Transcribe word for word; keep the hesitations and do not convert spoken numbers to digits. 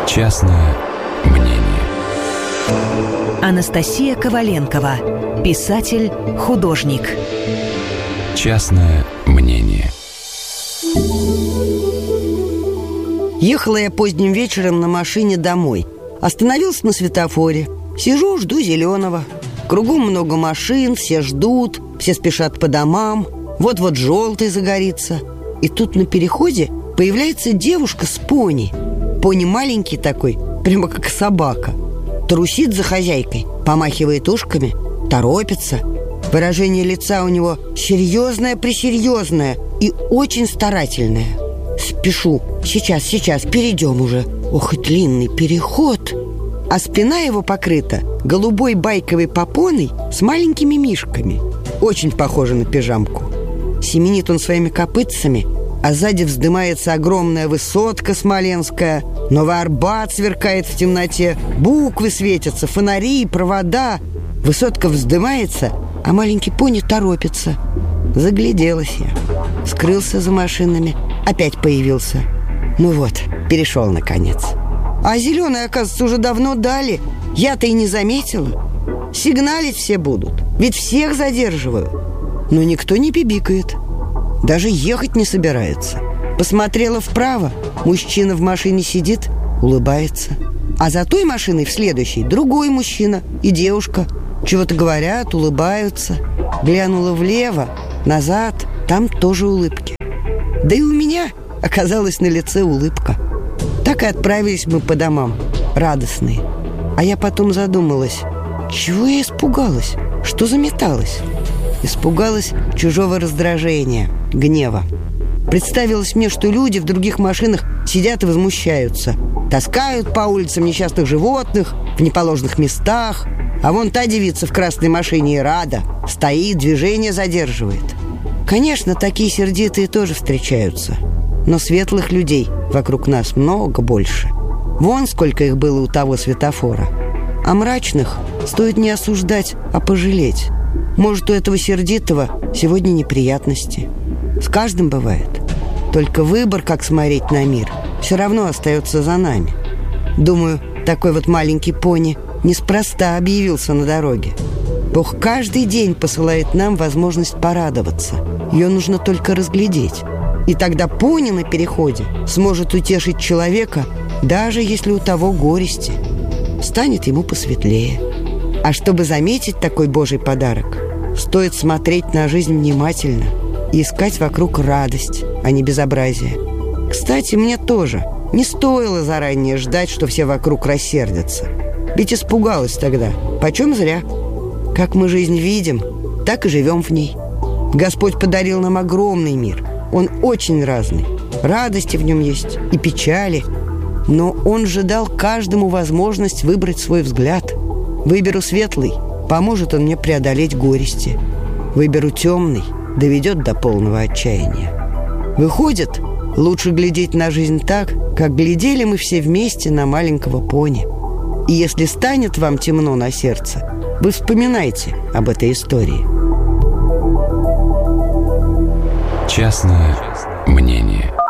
Частное мнение. Анастасия Коваленкова, писатель, художник. Частное мнение. Ехала я поздним вечером на машине домой. Остановился на светофоре. Сижу, жду зеленого. Кругом много машин, все ждут, все спешат по домам. Вот-вот желтый загорится. И тут на переходе появляется девушка с пони. Пони маленький такой, прямо как собака. Трусит за хозяйкой, помахивает ушками, торопится. Выражение лица у него серьезное-пресерьезное и очень старательное. Спешу, сейчас, сейчас, перейдем уже. Ох, и длинный переход. А спина его покрыта голубой байковой попоной с маленькими мишками. Очень похоже на пижамку. Семенит он своими копытцами, а сзади вздымается огромная высотка смоленская. Новый Арбат сверкает в темноте, буквы светятся, фонари, провода. Высотка вздымается, а маленький пони торопится. Загляделась я. Скрылся за машинами, опять появился. Ну вот, перешел наконец. А зеленый, оказывается, уже давно дали. Я-то и не заметила. Сигналить все будут, ведь всех задерживаю. Но никто не пибикает. Даже ехать не собирается. Посмотрела вправо. Мужчина в машине сидит, улыбается. А за той машиной в следующей другой мужчина и девушка. Чего-то говорят, улыбаются. Глянула влево, назад, там тоже улыбки. Да и у меня оказалась на лице улыбка. Так и отправились мы по домам, радостные. А я потом задумалась, чего я испугалась? Что заметалась? Испугалась чужого раздражения, гнева. Представилось мне, что люди в других машинах сидят и возмущаются. Таскают по улицам несчастных животных в неположенных местах. А вон та девица в красной машине и рада. Стоит, движение задерживает. Конечно, такие сердитые тоже встречаются. Но светлых людей вокруг нас много больше. Вон сколько их было у того светофора. А мрачных стоит не осуждать, а пожалеть. Может, у этого сердитого сегодня неприятности. С каждым бывает. Только выбор, как смотреть на мир, все равно остается за нами. Думаю, такой вот маленький пони неспроста объявился на дороге. Бог каждый день посылает нам возможность порадоваться. Ее нужно только разглядеть. И тогда пони на переходе сможет утешить человека, даже если у того горести. Станет ему посветлее. А чтобы заметить такой Божий подарок, стоит смотреть на жизнь внимательно и искать вокруг радость, а не безобразие. Кстати, мне тоже не стоило заранее ждать, что все вокруг рассердятся. Ведь испугалась тогда. Почем зря. Как мы жизнь видим, так и живем в ней. Господь подарил нам огромный мир. Он очень разный. Радости в нем есть и печали. Но Он же дал каждому возможность выбрать свой взгляд. Выберу светлый, поможет он мне преодолеть горести. Выберу темный, доведет до полного отчаяния. Выходит, лучше глядеть на жизнь так, как глядели мы все вместе на маленького пони. И если станет вам темно на сердце, вы вспоминайте об этой истории. Частное мнение.